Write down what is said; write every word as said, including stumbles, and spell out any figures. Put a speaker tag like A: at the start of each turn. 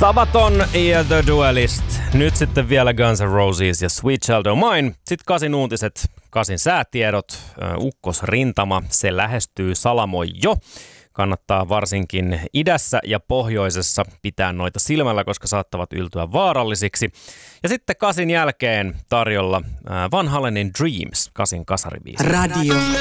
A: Sabaton ja The Duelist. Nyt sitten vielä Guns N' Roses ja Sweet Child O' Mine. Sitten Kasin uutiset, Kasin säätiedot, ukkosrintama, se lähestyy, salamoi jo. Kannattaa varsinkin idässä ja pohjoisessa pitää noita silmällä, koska saattavat yltyä vaarallisiksi. Ja sitten Kasin jälkeen tarjolla Van Halenin Dreams, Kasin kasaribiisi.
B: Radio